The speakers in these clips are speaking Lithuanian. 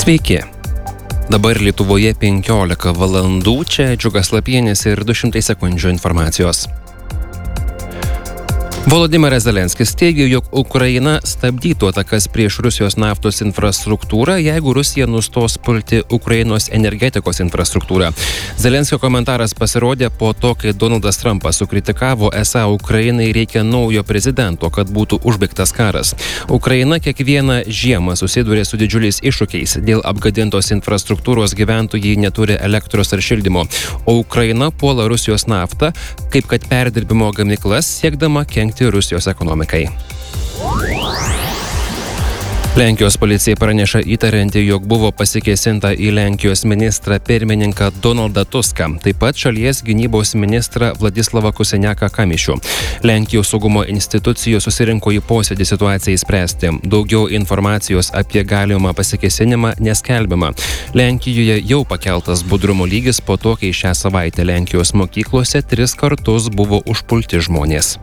Sveiki. Dabar Lietuvoje 15 valandų, čia Džiugas Lapienis ir 200 sekundžių informacijos. Volodymyras Zelenskis teigia, jog Ukraina stabdytų atakas prieš Rusijos naftos infrastruktūrą, jeigu Rusija nustos pulti Ukrainos energetikos infrastruktūrą. Zelenskio komentaras pasirodė po to, kai Donaldas Trumpas sukritikavo, esą Ukrainai reikia naujo prezidento, kad būtų užbaigtas karas. Ukraina kiekvieną žiemą susiduria su didžiuliais iššūkiais. Dėl apgadintos infrastruktūros gyventojai neturi elektros ar šildymo, o Ukraina puola Rusijos naftą, kaip kad perdirbimo gamyklas, siekdama kenkti Rusijos ekonomikai. Lenkijos policija praneša įtarianti, jog buvo pasikėsinta į Lenkijos ministrą pirmininką Donaldą Tuską, taip pat šalies gynybos ministrą Vladislavą Kuseniaką Kamišių. Lenkijos saugumo institucijos susirinko į posėdį situacijai spręsti. Daugiau informacijos apie galimą pasikėsinimą neskelbiama. Lenkijoje jau pakeltas budrumo lygis po to, kai šią savaitę Lenkijos mokyklose 3 kartus buvo užpulti žmonės.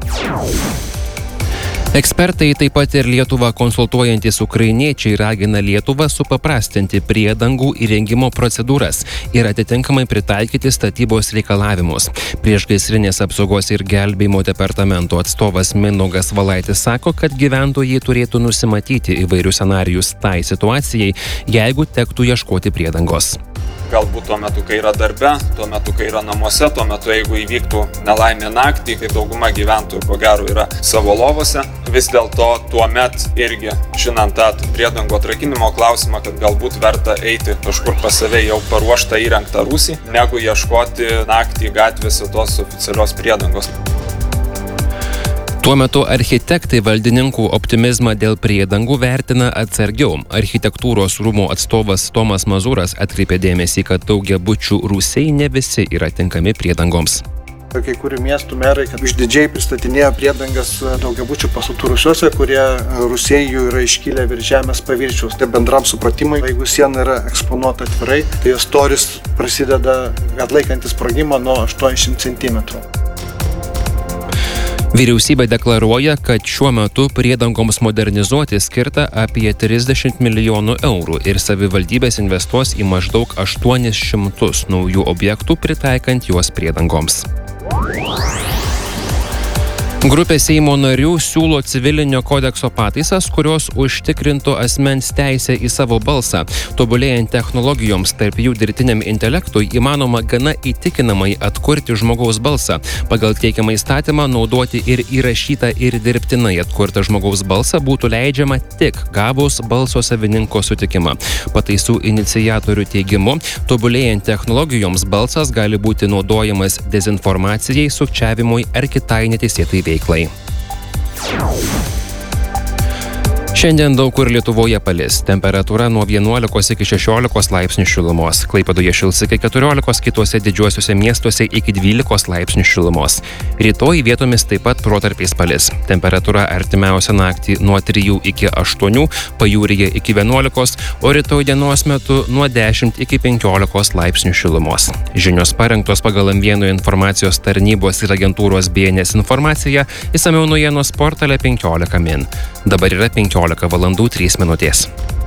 Ekspertai, taip pat ir Lietuvą konsultuojantys ukrainiečiai ragina Lietuvą supaprastinti priedangų įrengimo procedūras ir atitinkamai pritaikyti statybos reikalavimus. Priešgaisrinės apsaugos ir gelbėjimo departamento atstovas Mindaugas Valaitis sako, kad gyventojai turėtų nusimatyti įvairius scenarijus tai situacijai, jeigu tektų ieškoti priedangos. Galbūt tuo metu, kai yra darbe, tuo metu, kai yra namuose, tuo metu, jeigu įvyktų nelaimė naktį, kai dauguma gyventojų, ko gero, yra savo lovose, vis dėlto tuo met irgi, žinant tą priedango atrakinimo klausimą, kad galbūt verta eiti kažkur pas save jau paruoštą įrengtą rūsį, negu ieškoti naktį gatvėse tos oficialios priedangos. Tuo metu architektai valdininkų optimizmą dėl priedangų vertina atsargiau. Architektūros rūmų atstovas Tomas Mazūras atkreipė dėmesį, kad daugiabučių rūsiai ne visi yra tinkami priedangoms. Kai kurių miestų merai išdidžiai pristatinėjo priedangas daugiabučių pastatų rūsiuose, kurie rūsiai jų yra iškilę virš žemės paviršiaus. Tai bendram supratimui, jeigu siena yra eksponuota atvirai, tai jos storis prasideda atlaikantis sprogimą nuo 80 cm. Vyriausybė deklaruoja, kad šiuo metu priedangoms modernizuoti skirta apie 30 milijonų eurų ir savivaldybės investuos į maždaug 800 naujų objektų, pritaikant juos priedangoms. Grupė Seimo narių siūlo civilinio kodekso pataisas, kurios užtikrintų asmens teisę į savo balsą. Tobulėjant technologijoms, tarp jų dirbtiniam intelektui, įmanoma gana įtikinamai atkurti žmogaus balsą. Pagal teikiamą įstatymą naudoti ir įrašytą ir dirbtinai atkurtą žmogaus balsą būtų leidžiama tik gavus balso savininko sutikimą. Pataisų iniciatorių teigimu, tobulėjant technologijoms balsas gali būti naudojamas dezinformacijai, sukčiavimui ar kitai neteisėtai veiklai. Šiandien daug kur Lietuvoje palis. Temperatūra nuo 11 iki 16 laipsnių šilumos. Klaipėdoje šils iki 14, kituose didžiuosiuose miestuose iki 12 laipsnių šilumos. Rytoj vietomis taip pat protarpiais palis. Temperatūra artimiausią naktį nuo 3 iki 8, pajūryje iki 11, o rytoj dienos metu nuo 10 iki 15 laipsnių šilumos. Žinios parengtos pagal M1 informacijos tarnybos ir agentūros BNS informaciją, išsamiau naujienos portale 15 min. Dabar yra 15 valandų 3 minutės.